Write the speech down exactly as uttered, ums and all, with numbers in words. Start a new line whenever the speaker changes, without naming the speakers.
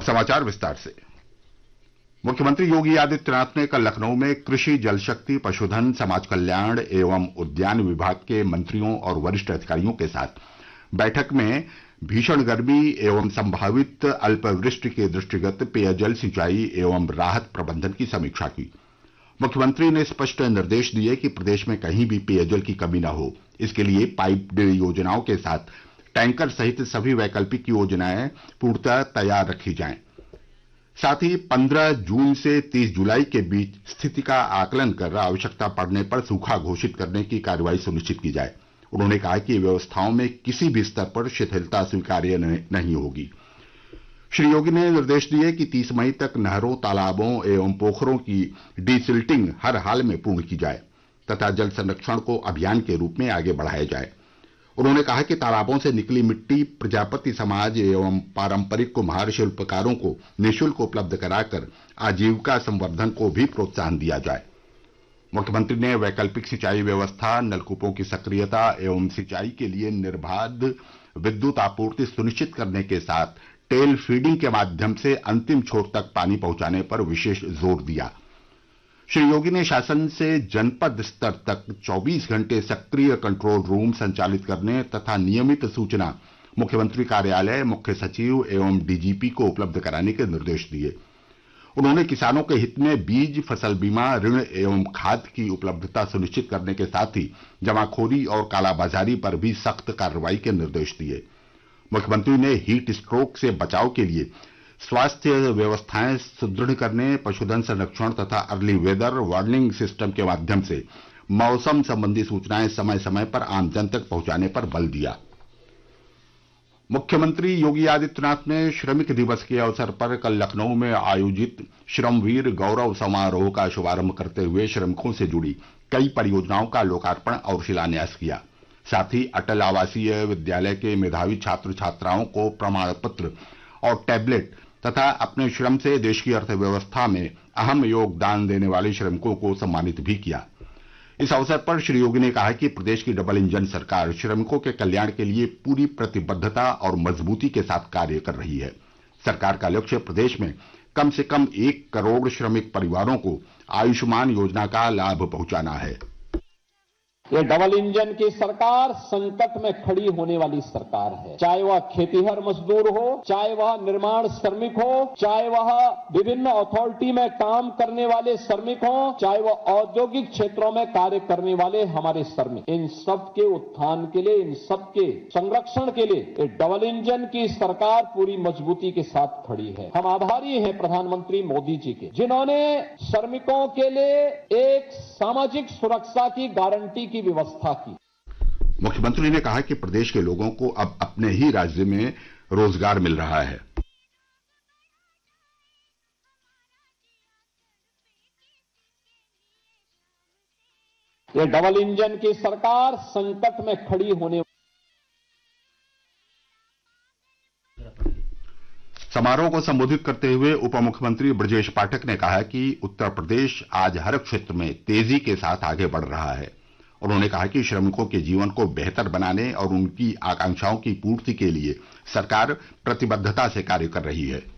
समाचार विस्तार से। मुख्यमंत्री योगी आदित्यनाथ ने कल लखनऊ में कृषि, जल शक्ति, पशुधन, समाज कल्याण एवं उद्यान विभाग के मंत्रियों और वरिष्ठ अधिकारियों के साथ बैठक में भीषण गर्मी एवं संभावित अल्पवृष्टि के दृष्टिगत पेयजल, सिंचाई एवं राहत प्रबंधन की समीक्षा की। मुख्यमंत्री ने स्पष्ट निर्देश दिए कि प्रदेश में कहीं भी पेयजल की कमी न हो। इसके लिए पाइप्ड योजनाओं के साथ टैंकर सहित सभी वैकल्पिक योजनाएं पूर्णतः तैयार रखी जाएं। साथ ही पंद्रह जून से तीस जुलाई के बीच स्थिति का आकलन कर आवश्यकता पड़ने पर सूखा घोषित करने की कार्रवाई सुनिश्चित की जाए। उन्होंने कहा कि व्यवस्थाओं में किसी भी स्तर पर शिथिलता स्वीकार्य नहीं होगी। श्री योगी ने निर्देश दिए कि तीस मई तक नहरों, तालाबों एवं पोखरों की डीसिल्टिंग हर हाल में पूर्ण की जाए तथा जल संरक्षण को अभियान के रूप में आगे बढ़ाया जाए। उन्होंने कहा कि तालाबों से निकली मिट्टी प्रजापति समाज एवं पारंपरिक कुम्हार शिल्पकारों को निःशुल्क उपलब्ध कराकर आजीविका संवर्धन को भी प्रोत्साहन दिया जाए। मुख्यमंत्री ने वैकल्पिक सिंचाई व्यवस्था, नलकूपों की सक्रियता एवं सिंचाई के लिए निर्बाध विद्युत आपूर्ति सुनिश्चित करने के साथ टेल फीडिंग के माध्यम से अंतिम छोर तक पानी पहुंचाने पर विशेष जोर दिया। श्री योगी ने शासन से जनपद स्तर तक चौबीस घंटे सक्रिय कंट्रोल रूम संचालित करने तथा नियमित सूचना मुख्यमंत्री कार्यालय, मुख्य सचिव एवं डीजीपी को उपलब्ध कराने के निर्देश दिए। उन्होंने किसानों के हित में बीज, फसल बीमा, ऋण एवं खाद की उपलब्धता सुनिश्चित करने के साथ ही जमाखोरी और कालाबाजारी पर भी सख्त कार्रवाई के निर्देश दिए। मुख्यमंत्री ने हीट स्ट्रोक से बचाव के लिए स्वास्थ्य व्यवस्थाएं सुदृढ़ करने, पशुधन संरक्षण तथा अर्ली वेदर वार्निंग सिस्टम के माध्यम से मौसम संबंधी सूचनाएं समय समय पर आमजन तक पहुंचाने पर बल दिया। मुख्यमंत्री योगी आदित्यनाथ ने श्रमिक दिवस के अवसर पर कल लखनऊ में आयोजित श्रमवीर गौरव समारोह का शुभारंभ करते हुए श्रमिकों से जुड़ी कई परियोजनाओं का लोकार्पण और शिलान्यास किया। साथ ही अटल आवासीय विद्यालय के मेधावी छात्र छात्राओं को प्रमाण पत्र और टैबलेट तथा अपने श्रम से देश की अर्थव्यवस्था में अहम योगदान देने वाले श्रमिकों को सम्मानित भी किया। इस अवसर पर श्री योगी ने कहा कि प्रदेश की डबल इंजन सरकार श्रमिकों के कल्याण के लिए पूरी प्रतिबद्धता और मजबूती के साथ कार्य कर रही है। सरकार का लक्ष्य प्रदेश में कम से कम एक करोड़ श्रमिक परिवारों को आयुष्मान योजना का लाभ पहुंचाना है।
ये डबल इंजन की सरकार संकट में खड़ी होने वाली सरकार है। चाहे वह खेतीहर मजदूर हो, चाहे वह निर्माण श्रमिक हो, चाहे वह विभिन्न अथॉरिटी में काम करने वाले श्रमिक हो, चाहे वह औद्योगिक क्षेत्रों में कार्य करने वाले हमारे श्रमिक, इन सब के उत्थान के लिए, इन सब के संरक्षण के लिए ये डबल इंजन की सरकार पूरी मजबूती के साथ खड़ी है। हम आभारी हैं प्रधानमंत्री मोदी जी के, जिन्होंने श्रमिकों के लिए एक सामाजिक सुरक्षा की गारंटी की व्यवस्था की।
मुख्यमंत्री ने कहा कि प्रदेश के लोगों को अब अपने ही राज्य में रोजगार मिल रहा है।
ये डबल इंजन की सरकार संकट में खड़ी होने
समारोह को संबोधित करते हुए उप मुख्यमंत्री ब्रजेश पाठक ने कहा कि उत्तर प्रदेश आज हर क्षेत्र में तेजी के साथ आगे बढ़ रहा है। उन्होंने कहा कि श्रमिकों के जीवन को बेहतर बनाने और उनकी आकांक्षाओं की पूर्ति के लिए सरकार प्रतिबद्धता से कार्य कर रही है।